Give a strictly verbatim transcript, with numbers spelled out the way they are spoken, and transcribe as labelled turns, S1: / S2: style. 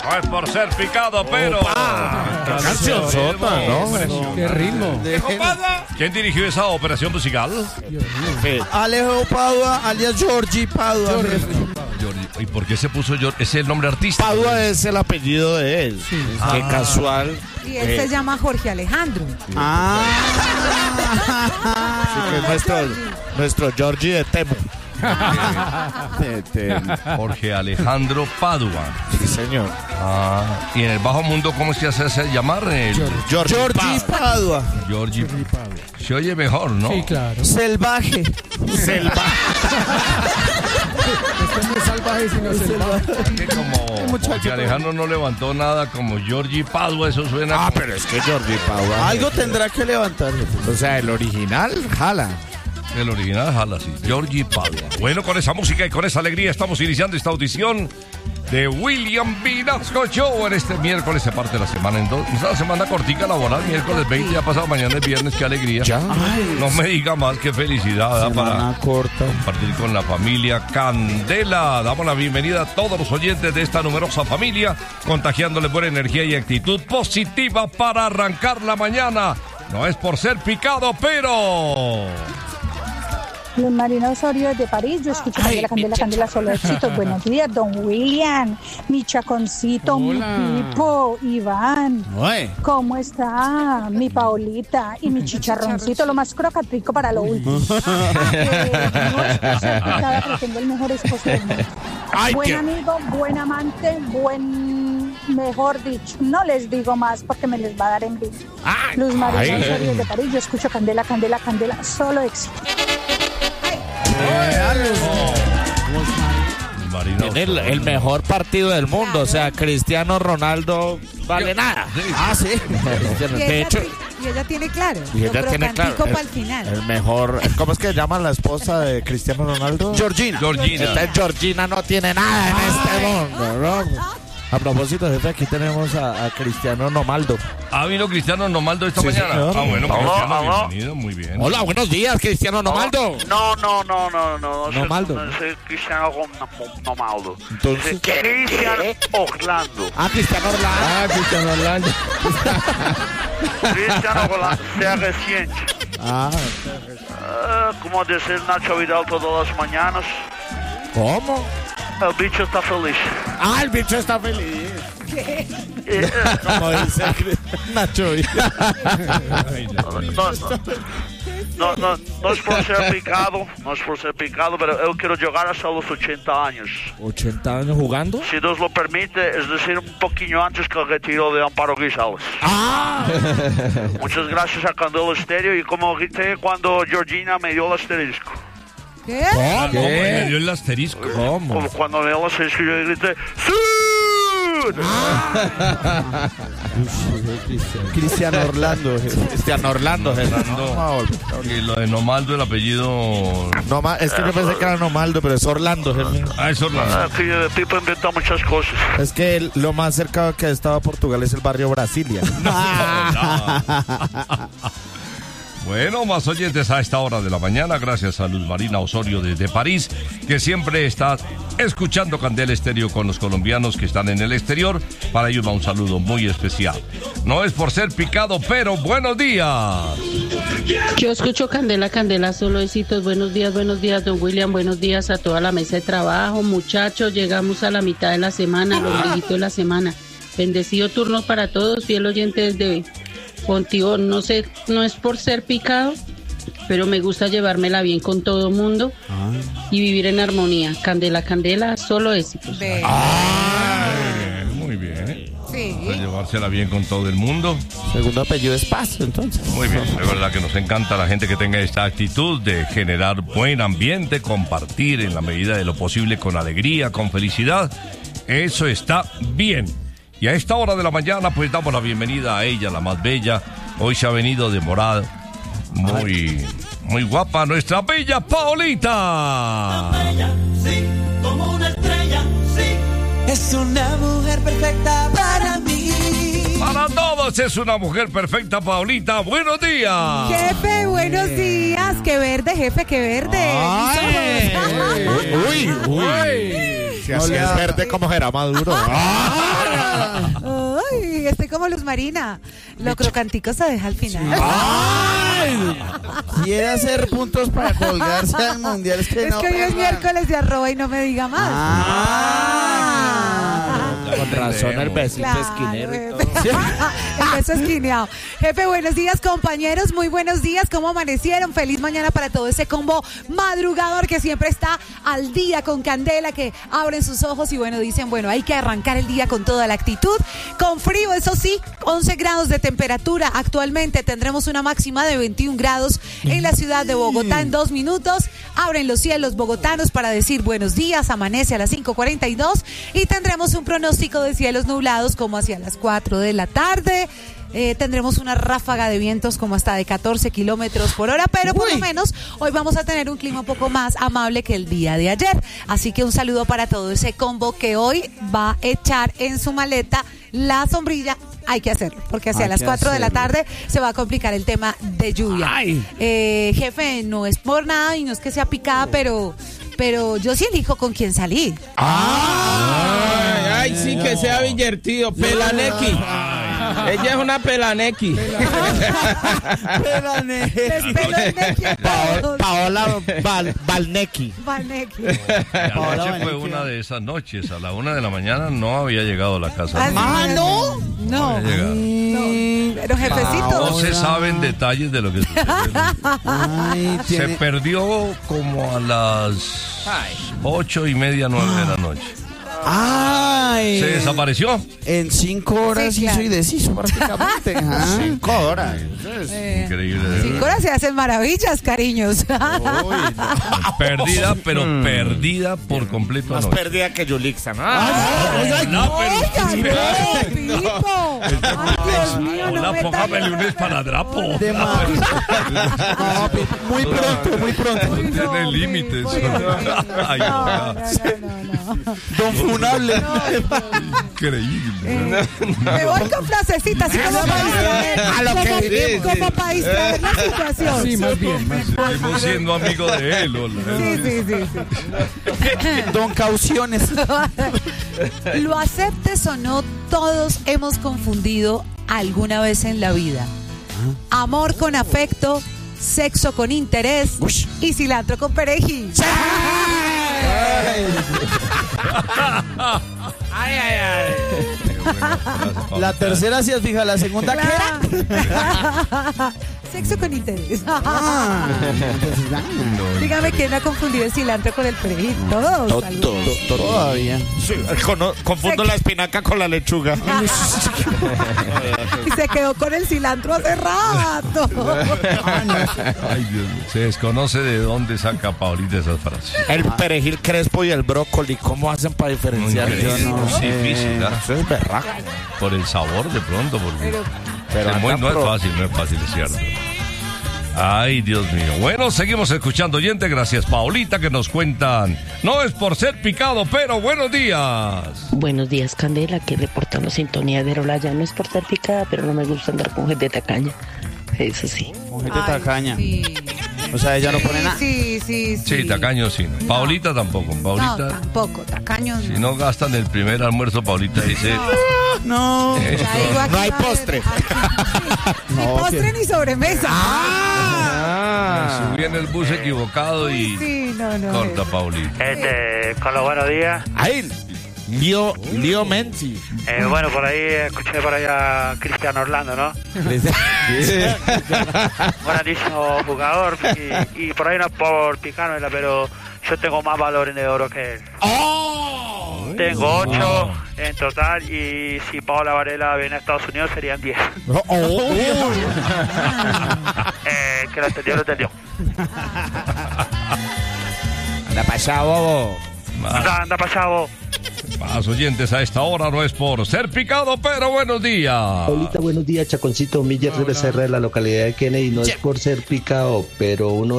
S1: No es por ser picado, pero...
S2: Canción sota, ¿no?
S3: Qué ritmo.
S1: ¿Quién dirigió esa operación musical?
S4: Alejo Padua, alias Giorgi Padua.
S1: ¿Y por qué se puso George? ¿Ese es el nombre artístico?
S2: Padua es el apellido de él. Sí. Qué
S1: Ah.
S2: casual.
S5: Y él se llama Jorge Alejandro.
S4: Ah.
S2: Sí, que es nuestro, nuestro Giorgi de Temu.
S1: Jorge Alejandro Padua.
S2: Sí, señor.
S1: Ah, y en el bajo mundo, ¿cómo se hace llamar? El...
S2: Giorgi
S4: Giorgi Padua.
S1: Georgie. Se oye mejor, ¿no?
S3: Sí, claro.
S4: Salvaje.
S2: Selva.
S3: Este no es salvaje, sino salvaje.
S1: Que como Jorge Alejandro no levantó nada, como Georgie Padua, eso suena...
S2: Ah,
S1: como-
S2: pero es que Giorgi Padua.
S4: Algo tendrá que levantar.
S2: O sea, el original, jala.
S1: El original jala así, Georgie Padua. Bueno, con esa música y con esa alegría estamos iniciando esta audición de William Vinasco Show en este miércoles. Se parte la semana en dos. Es una semana cortica laboral, miércoles veinte, ya pasado, mañana es viernes, qué alegría.
S2: Ya.
S1: No me diga más, qué felicidad, ¿verdad? Para
S4: Semana corta.
S1: compartir con la familia Candela. Damos la bienvenida a todos los oyentes de esta numerosa familia, contagiándoles buena energía y actitud positiva para arrancar la mañana. No es por ser picado, pero...
S6: Luz Marina Osorio de París, yo escucho
S2: Ay,
S6: Candela, Candela,
S2: mi
S6: Candela, solo éxitos. Buenos días, don William, mi chaconcito,
S3: Hola.
S6: mi Pipo, Iván.
S4: Oye.
S6: ¿Cómo está mi Paolita y mi chicharroncito, lo más crocatico para lo último? Eh, no es por ser picada, pero tengo el mejor esposo del mundo.
S2: Ay,
S6: Buen
S2: qué-
S6: amigo, buen amante, buen, mejor dicho. No les digo más porque me les va a dar envidia.
S2: Ay,
S6: Luz Marina
S2: ay.
S6: Osorio de París, yo escucho Candela, Candela, Candela, solo éxito.
S1: Marina
S2: Tiene el, el mejor partido del mundo. O sea, Cristiano Ronaldo vale nada.
S4: Ah, sí.
S5: Y
S2: De
S5: ella,
S2: hecho,
S5: ti- y ella tiene claro.
S2: y ella
S5: lo
S2: tiene claro.
S5: crocantico
S2: El,
S5: para el final.
S2: el mejor. ¿Cómo es que llama la esposa de Cristiano Ronaldo?
S4: Georgina.
S1: Georgina.
S2: Esta Georgina no tiene nada en este mundo, ¿no? A propósito, jefe, aquí tenemos a, a Cristiano Ronaldo.
S1: ¿Ha vino Cristiano Ronaldo esta
S2: Sí,
S1: mañana?
S2: señor.
S1: Ah, bueno,
S7: Aló,
S1: Cristiano,
S7: aló.
S1: bienvenido, muy bien.
S2: Hola, buenos días, Cristiano Ronaldo.
S7: No, no, no, no, no, no,
S2: No, Maldo.
S7: no soy Cristiano Ronaldo.
S2: Entonces-
S7: Cristiano Orlando.
S2: Ah, Cristiano Ronaldo.
S3: Ah, Cristiano Orlando.
S7: Cristiano Orlando, sea reciente.
S2: Ah,
S7: Ah, como dice Nacho Vidal todas las mañanas,
S2: ¿cómo?
S7: el bicho está feliz.
S2: Ah, el bicho está feliz.
S7: Eh, eh,
S2: Como dice Nacho.
S7: no, no, no, no, no es por ser picado, no es por ser picado, pero yo quiero llegar hasta los ochenta años.
S2: ¿ochenta años jugando?
S7: Si Dios lo permite, es decir, un poquillo antes que el retiro de Amparo Grisales.
S2: Ah,
S7: Muchas gracias a Candela Estéreo y como grité cuando Georgina me dio el asterisco.
S5: ¿Qué?
S1: ¿Cómo? ¿Le dio el asterisco?
S2: ¿cómo?
S7: Como cuando me dio el asterisco yo grité ¡Sí!
S4: Cristiano Orlando.
S2: Cristiano Orlando, jefe.
S1: Orlando. Y lo de Nomaldo, el apellido...
S2: No, ma- es que yo pensé que era Ronaldo, pero es Orlando, jefe.
S1: Ah, es Orlando.
S7: Aquí el tipo inventa muchas cosas.
S2: Es que el- lo más cerca que ha estado a Portugal es el barrio Brasilia.
S1: Bueno, más oyentes a esta hora de la mañana, gracias a Luz Marina Osorio desde París, que siempre está escuchando Candela Estéreo con los colombianos que están en el exterior. Para ellos va un saludo muy especial. No es por ser picado, pero buenos días.
S8: Yo escucho Candela, Candela, solo éxitos. Buenos días, buenos días, don William. Buenos días a toda la mesa de trabajo. Muchachos, llegamos a la mitad de la semana, los ombliguito de la semana. Bendecido turno para todos, fiel oyente desde Pontibón. No sé, no es por ser picado, pero me gusta llevármela bien con todo mundo y vivir en armonía. Candela, Candela, solo éxitos.
S5: Ve.
S1: Muy bien.
S5: Sí.
S1: Para llevársela bien con todo el mundo.
S4: Segundo apellido es Paz, entonces.
S1: Muy bien, de verdad que nos encanta la gente que tenga esta actitud de generar buen ambiente, compartir en la medida de lo posible con alegría, con felicidad. Eso está bien. Y a esta hora de la mañana pues damos la bienvenida a ella, la más bella. Hoy se ha venido de morado, muy, muy guapa, nuestra bella Paolita.
S9: Sí, como una estrella, sí. Es una mujer perfecta para mí.
S1: Para todos es una mujer perfecta, Paolita. Buenos días.
S5: Jefe, buenos días. Qué verde, jefe, qué verde.
S2: Ay.
S5: Mis ojos.
S2: Uy, uy. Si así es verde como era Maduro. Ah.
S5: Ay, estoy como Luz Marina. Lo crocantico se deja al final.
S4: ¡Ay! Quiere hacer puntos para colgarse al mundial. Es que,
S5: Es
S4: no,
S5: que hoy es
S4: perra.
S5: miércoles de arroba y no me diga más.
S4: Ah.
S2: Con razón el besito
S5: Claro,
S2: esquinero y todo.
S5: jefe. El beso esquineado. Jefe, buenos días, compañeros. Muy buenos días. ¿Cómo amanecieron? Feliz mañana para todo ese combo madrugador que siempre está al día con candela, que abren sus ojos y bueno, dicen, bueno, hay que arrancar el día con toda la actitud. Con frío, eso sí, once grados de temperatura. Actualmente tendremos una máxima de veintiún grados en la ciudad de Bogotá. En dos minutos abren los cielos bogotanos para decir buenos días. Amanece a las cinco cuarenta y dos y tendremos un pronóstico de cielos nublados como hacia las cuatro de la tarde. Eh, tendremos una ráfaga de vientos como hasta de catorce kilómetros por hora, pero por
S4: Uy.
S5: lo menos hoy vamos a tener un clima un poco más amable que el día de ayer. Así que un saludo para todo ese combo que hoy va a echar en su maleta la sombrilla. Hay que hacerlo, porque hacia
S4: Hay
S5: las
S4: que
S5: cuatro de la
S4: hacerlo.
S5: tarde se va a complicar el tema de lluvia. Eh, jefe, no es por nada y no es que sea picada, pero, pero yo sí elijo con quién salir.
S3: Ay, ay, sí, que sea divertido. Pelanequi. Ella es una pelanequi.
S5: Les pelo el nequi a todos.
S2: Paola Val, Valnecki.
S5: Valnequi.
S1: Anoche fue una de esas noches. A la una de la mañana no había llegado a la casa.
S5: Ah,
S4: Ah, ¿no?
S5: No,
S1: había llegado.
S5: no, pero jefecito.
S1: No se saben detalles de lo que sucedió.
S4: Ay,
S1: Se
S4: tiene...
S1: perdió como a las ocho y media, nueve de la noche.
S4: Ay.
S1: Se desapareció.
S4: En cinco horas
S5: Sí, claro.
S4: hizo y deshizo prácticamente. Ajá.
S2: Cinco horas.
S5: Eh,
S1: Increíble. de
S5: Cinco
S1: verdad.
S5: horas se hacen maravillas, cariños.
S1: Perdida, pero perdida por completo
S2: Más
S1: anoche.
S2: perdida que Yulixa, ¿no?
S5: Oiga, no, Pipo. Ay, Dios mío, no
S1: Hola,
S5: me
S1: póngame
S5: tape.
S1: lunes para drapo.
S4: De más. No, Pipo, muy pronto, muy pronto.
S1: No tiene límites. Ay,
S5: No,
S1: no,
S5: no, no, no, no.
S4: Don Funable.
S1: increíble.
S5: Me voy con frasecitas, así como para distraer,
S2: A lo
S5: como,
S2: que vinimos.
S5: como para distraer la situación.
S3: Sí, más bien. Más bien.
S1: Seguimos siendo amigos de él. Lola.
S5: Sí, sí, sí, sí.
S4: Don Cauciones.
S5: Lo aceptes o no, todos hemos confundido alguna vez en la vida amor con afecto, sexo con interés y cilantro con perejil.
S2: Ay, ay, ay.
S4: La tercera sí es fija, la segunda ¿qué era?
S5: Claro. Sexo con interés.
S4: Ah,
S5: Dígame quién ha confundido el cilantro con el perejil. Todos. algunos.
S4: todavía.
S2: Sí, cono- confundo la espinaca con la lechuga.
S5: Y se quedó con el cilantro hace rato.
S1: Ay, Dios mío. Se desconoce de dónde saca Paulita esas frases.
S2: El perejil crespo y el brócoli, ¿cómo hacen para diferenciar?
S1: Increíble.
S2: Yo no
S1: Es
S2: sé.
S1: difícil, ¿ah?
S2: Eso es berraco.
S1: Por el sabor de pronto, porque
S5: Pero
S2: Pero
S1: es muy-
S2: acá
S1: no es
S2: pro-
S1: fácil, no es fácil, es cierto. Ay, Dios mío. Bueno, seguimos escuchando, oyente. Gracias, Paulita, que nos cuentan. No es por ser picado, pero buenos días.
S8: Buenos días, Candela, que reportando sintonía de Olaya. No es por ser picada, pero no me gusta andar con gente tacaña. Eso sí.
S4: Mujer de tacaña.
S5: sí.
S4: O sea, ella no pone nada.
S5: Sí, sí, sí.
S1: Sí, tacaño sí. no. Paulita tampoco.
S5: No,
S1: Paulita,
S5: tampoco, tacaño
S1: si
S5: no.
S1: no gastan el primer almuerzo, Paulita dice...
S4: No.
S1: "Esto".
S5: Ya digo, aquí
S2: No hay
S5: va a haber-
S2: postre.
S5: aquí- sí, ni
S4: No,
S5: postre ni sobremesa.
S1: Me subí en el bus equivocado y...
S5: Sí, no, no.
S1: Corta, Paulita.
S7: Este, con los buenos días.
S2: Ay, Lío, Lío Menzi.
S7: Eh, bueno, por ahí escuché por ahí a Cristiano Orlando, ¿no? Grandísimo jugador. Y, y por ahí no es por picármela, pero yo tengo más valores de oro que él. Tengo ocho en total y si Paola Varela viene a Estados Unidos serían diez. eh, que lo entendió, lo entendió.
S2: Anda pa' allá, bobo.
S7: Anda, anda pasado.
S1: Más oyentes a esta hora, no es por ser picado, pero buenos días.
S10: Paulita, buenos días, Chaconcito Miller de Becerra de la localidad de Kennedy. No es por ser picado, pero uno